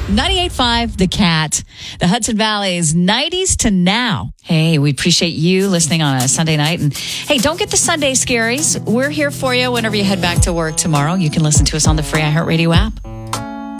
98.5 The Cat, the Hudson Valley's 90s to now. Hey, we appreciate you listening on a Sunday night. And hey, don't get the Sunday scaries. We're here for you whenever you head back to work tomorrow. You can listen to us on the free iHeartRadio app.